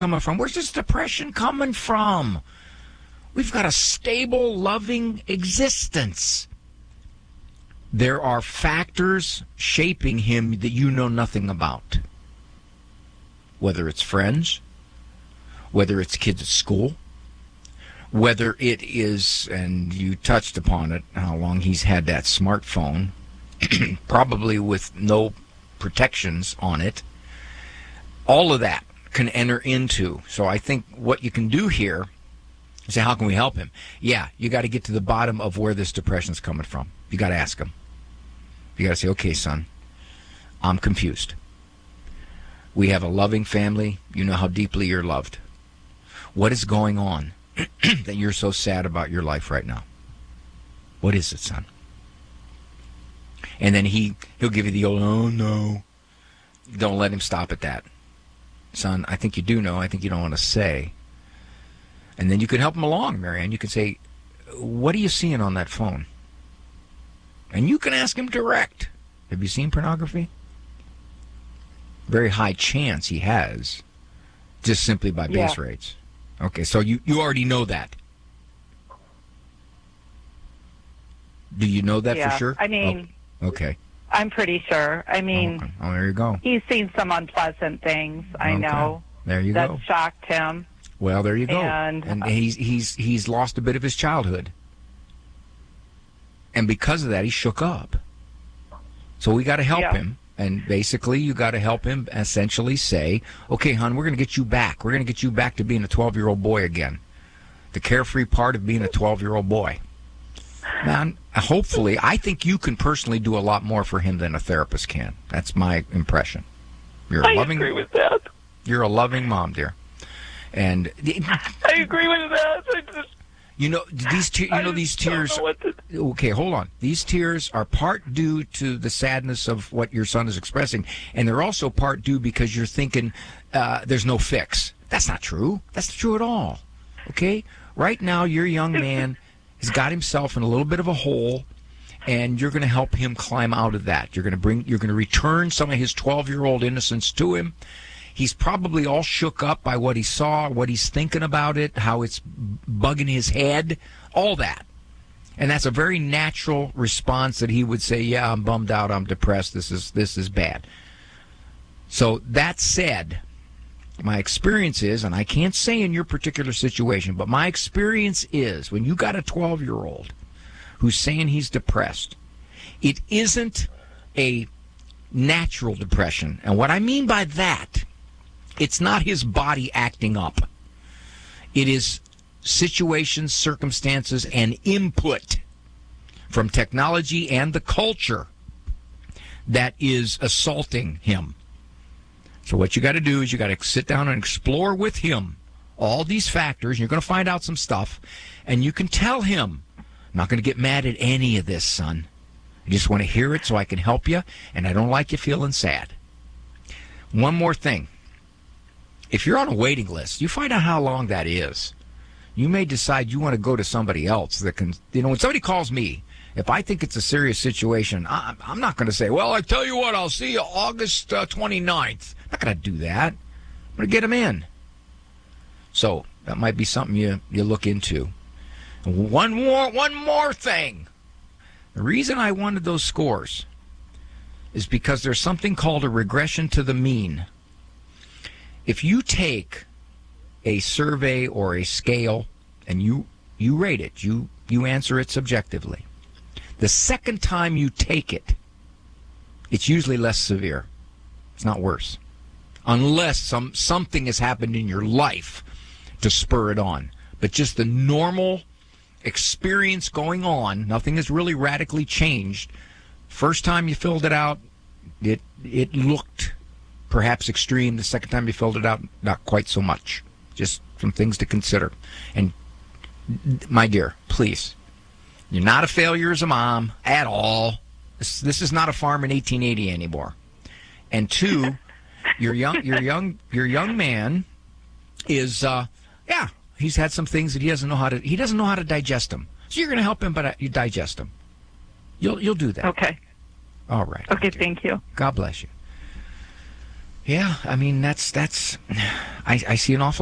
coming from? Where's this depression coming from? We've got a stable, loving existence. There are factors shaping him that you know nothing about. Whether it's friends, whether it's kids at school, whether it is, and you touched upon it, how long he's had that smartphone, probably with no protections on it. All of that can enter into. So I think what you can do here is say, how can we help him? Yeah, you got to get to the bottom of where this depression's coming from. You got to ask him. You got to say, okay, son, I'm confused. We have a loving family. You know how deeply you're loved. What is going on that you're so sad about your life right now? What is it, son? And then he'll give you the old, oh, no. Don't let him stop at that. Son, I think you do know. I think you don't want to say. And then you can help him along, Marianne. You can say, what are you seeing on that phone? And you can ask him direct. Have you seen pornography? Very high chance he has, just simply by base rates. Okay, so you already know that. Do you know that for sure? I mean, okay. I'm pretty sure. I mean, okay. Oh, there you go. He's seen some unpleasant things. I know. There you go. That shocked him. Well, there you go. And he's lost a bit of his childhood, and because of that, he shook up. So we got to help him. And basically, you got to help him essentially say, okay, hon, we're going to get you back. We're going to get you back to being a 12-year-old boy again. The carefree part of being a 12-year-old boy. Man, hopefully, I think you can personally do a lot more for him than a therapist can. That's my impression. I agree with that. You're a loving mom, dear. And I agree with that. These tears. Okay, hold on. These tears are part due to the sadness of what your son is expressing, and they're also part due because you're thinking there's no fix. That's not true. That's not true at all. Okay? Right now, your young man has got himself in a little bit of a hole, and you're going to help him climb out of that. You're going to return some of his 12-year-old innocence to him. He's probably all shook up by what he saw, what he's thinking about it, how it's bugging his head, all that. And that's a very natural response that he would say, yeah, I'm bummed out, I'm depressed, this is bad. So that said, my experience is, and I can't say in your particular situation, but my experience is when you got a 12-year-old who's saying he's depressed, it isn't a natural depression. And what I mean by that, it's not his body acting up. It is situations, circumstances, and input from technology and the culture that is assaulting him. So what you got to do is you got to sit down and explore with him all these factors. You're going to find out some stuff, and you can tell him, I'm not going to get mad at any of this, son. I just want to hear it so I can help you, and I don't like you feeling sad. One more thing. If you're on a waiting list, you find out how long that is. You may decide you want to go to somebody else that can, when somebody calls me, if I think it's a serious situation, I'm not going to say, well, I tell you what, I'll see you August 29th. I'm not going to do that. I'm going to get them in. So that might be something you look into. One more thing. The reason I wanted those scores is because there's something called a regression to the mean. If you take a survey or a scale and you rate it, you answer it subjectively, the second time you take it, it's usually less severe. It's not worse. Unless something has happened in your life to spur it on. But just the normal experience going on, nothing has really radically changed. First time you filled it out, it looked perhaps extreme. The second time you filled it out, not quite so much. Just some things to consider. And my dear, please, you're not a failure as a mom at all. This is not a farm in 1880 anymore. And two, your young man is he's had some things that he doesn't know how to digest them. So you're going to help him, but you digest them. You'll do that. Okay. All right. Okay, thank you. God bless you. Yeah, I mean, I see an awful